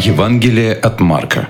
Евангелие от Марка.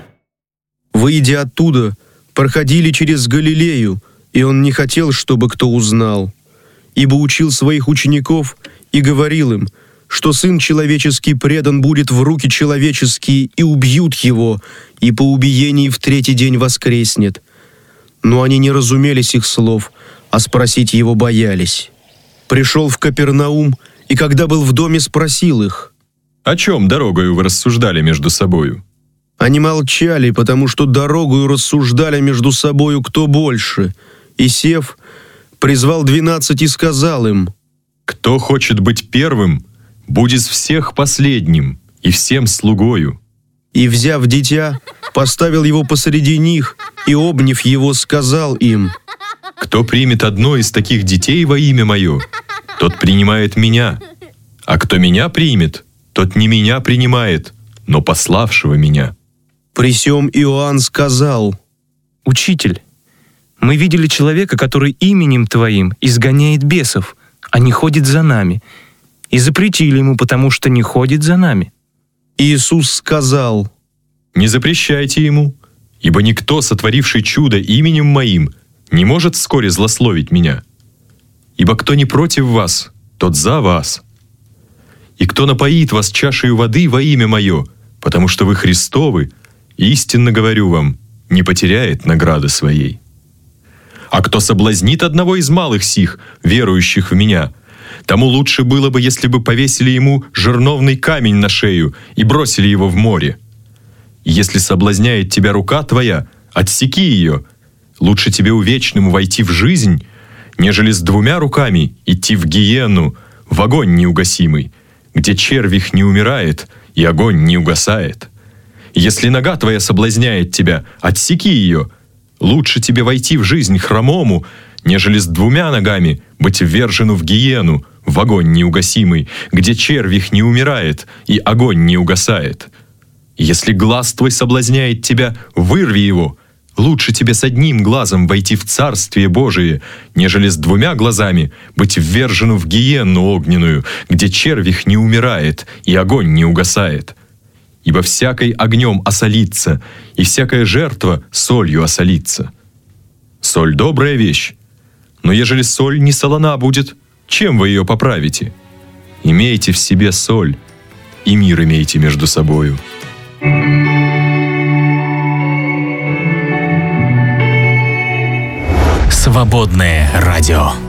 Выйдя оттуда, проходили через Галилею, и он не хотел, чтобы кто узнал, ибо учил своих учеников и говорил им, что Сын Человеческий предан будет в руки человеческие, и убьют его, и по убиении в 3-й день воскреснет. Но они не разумели сих слов, а спросить его боялись. Пришел в Капернаум, и когда был в доме, спросил их: «О чем дорогою вы рассуждали между собою?» Они молчали, потому что дорогою рассуждали между собою, кто больше. И, сев, призвал 12 и сказал им: «Кто хочет быть первым, будет всех последним и всем слугою». И, взяв дитя, поставил его посреди них, и, обняв его, сказал им: «Кто примет одно из таких детей во имя Мое, тот принимает Меня, а кто Меня примет, тот не Меня принимает, но пославшего Меня». При сем Иоанн сказал: «Учитель, мы видели человека, который именем Твоим изгоняет бесов, а не ходит за нами, и запретили ему, потому что не ходит за нами». Иисус сказал: «Не запрещайте ему, ибо никто, сотворивший чудо именем Моим, не может вскоре злословить Меня. Ибо кто не против вас, тот за вас. И кто напоит вас чашею воды во имя Мое, потому что вы Христовы, истинно говорю вам, не потеряет награды своей. А кто соблазнит одного из малых сих, верующих в Меня, тому лучше было бы, если бы повесили ему жерновный камень на шею и бросили его в море. Если соблазняет тебя рука твоя, отсеки ее. Лучше тебе увечному войти в жизнь, нежели с 2 руками идти в гиену, в огонь неугасимый, где червь их не умирает и огонь не угасает. Если нога твоя соблазняет тебя, отсеки ее. Лучше тебе войти в жизнь хромому, нежели с 2 ногами быть ввержену в гиену, в огонь неугасимый, где червь их не умирает и огонь не угасает. Если глаз твой соблазняет тебя, вырви его. Лучше тебе с 1 глазом войти в Царствие Божие, нежели с 2 глазами быть ввержену в гиенну огненную, где червь их не умирает и огонь не угасает. Ибо всякой огнем осолится, и всякая жертва солью осолится. Соль — добрая вещь, но ежели соль не солона будет, чем вы ее поправите? Имейте в себе соль, и мир имейте между собою». Свободное радио.